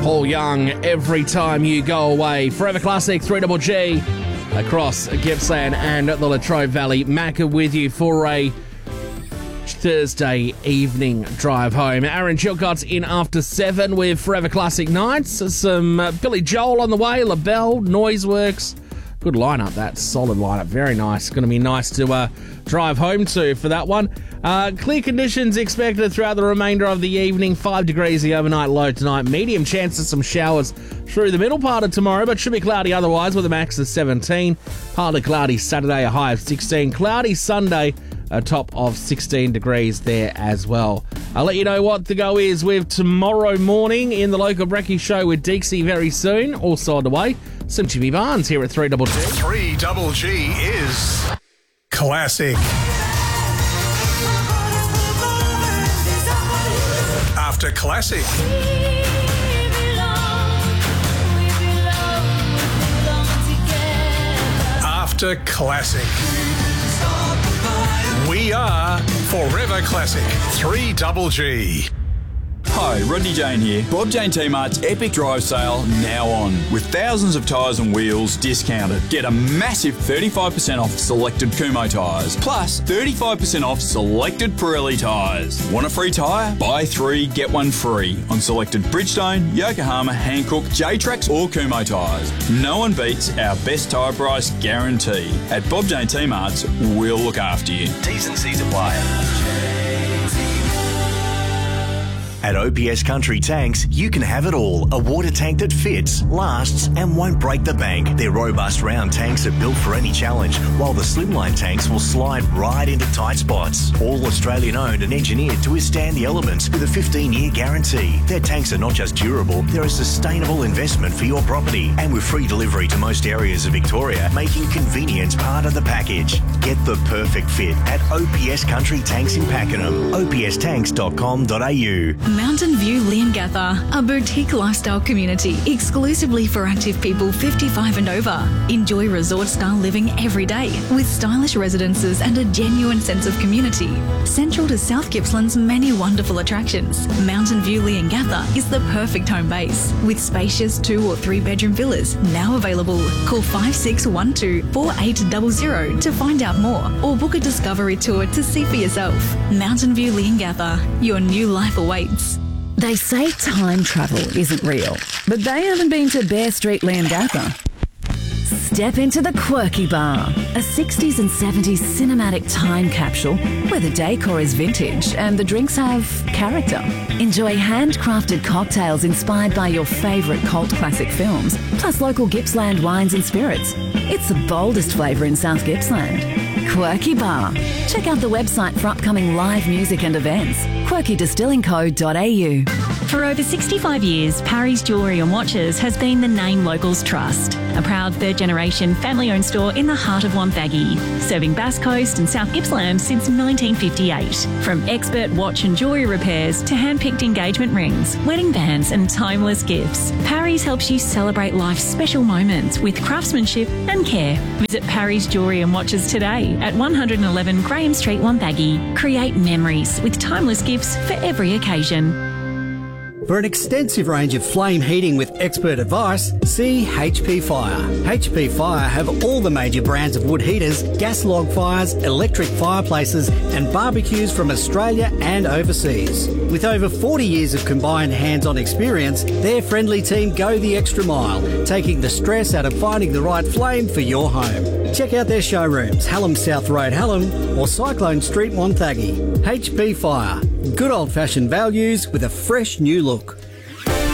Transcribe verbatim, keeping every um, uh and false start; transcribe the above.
Paul Young, Every Time You Go Away. Forever Classic, three G G, across Gippsland and the Latrobe Valley. Macca with you for a Thursday evening drive home. Aaron Chilcott's in after seven with Forever Classic Nights. Some uh, Billy Joel on the way, LaBelle, Noiseworks. Good lineup, that solid lineup. Very nice. Going to be nice to uh, drive home to for that one. Uh, clear conditions expected throughout the remainder of the evening. Five degrees the overnight low tonight. Medium chance of some showers through the middle part of tomorrow, but should be cloudy otherwise with a max of seventeen. Partly cloudy Saturday, a high of sixteen. Cloudy Sunday, a top of sixteen degrees there as well. I'll let you know what the go is with tomorrow morning in the local Brekkie show with Deeksy very soon. Also on the way, some Jimmy Barnes here at three G G. three G G is classic. After classic. After classic. We are Forever Classic, three G G. Hi, Rodney Jane here. Bob Jane T-Mart's Epic Drive Sale now on, with thousands of tyres and wheels discounted. Get a massive thirty-five percent off selected Kumho tyres, plus thirty-five percent off selected Pirelli tyres. Want a free tyre? Buy three, get one free on selected Bridgestone, Yokohama, Hankook, J-Trax or Kumho tyres. No one beats our best tyre price guarantee. At Bob Jane T-Mart's, we'll look after you. T's and C's apply. At O P S Country Tanks, you can have it all. A water tank that fits, lasts and won't break the bank. Their robust round tanks are built for any challenge, while the slimline tanks will slide right into tight spots. All Australian owned and engineered to withstand the elements with a fifteen year guarantee. Their tanks are not just durable, they're a sustainable investment for your property. And with free delivery to most areas of Victoria, making convenience part of the package. Get the perfect fit at O P S Country Tanks in Pakenham. o p s tanks dot com dot a u. Mountain View Leongatha, a boutique lifestyle community exclusively for active people fifty-five and over. Enjoy resort-style living every day with stylish residences and a genuine sense of community. Central to South Gippsland's many wonderful attractions, Mountain View Leongatha is the perfect home base with spacious two or three bedroom villas now available. Call five six one two, four eight zero zero to find out more or book a discovery tour to see for yourself. Mountain View Leongatha, your new life awaits. They say time travel isn't real, but they haven't been to Bear Street, Leongatha. Step into the Quirky Bar, a sixties and seventies cinematic time capsule where the decor is vintage and the drinks have character. Enjoy handcrafted cocktails inspired by your favourite cult classic films, plus local Gippsland wines and spirits. It's the boldest flavour in South Gippsland. Quirky Bar. Check out the website for upcoming live music and events. quirky distilling co dot a u. For over sixty-five years, Parry's Jewellery and Watches has been the name locals trust. A proud third-generation family-owned store in the heart of Wonthaggi, serving Bass Coast and South Gippsland since nineteen fifty-eight. From expert watch and jewellery repairs to hand-picked engagement rings, wedding bands and timeless gifts, Parry's helps you celebrate life's special moments with craftsmanship and care. Visit Parry's Jewellery and Watches today at one eleven Graham Street, Wonthaggi. Create memories with timeless gifts for every occasion. For an extensive range of flame heating with expert advice, see H P Fire. H P Fire have all the major brands of wood heaters, gas log fires, electric fireplaces and barbecues from Australia and overseas. With over forty years of combined hands-on experience, their friendly team go the extra mile, taking the stress out of finding the right flame for your home. Check out their showrooms, Hallam South Road, Hallam or Cyclone Street, Wonthaggi. H P Fire. Good old-fashioned values with a fresh new look.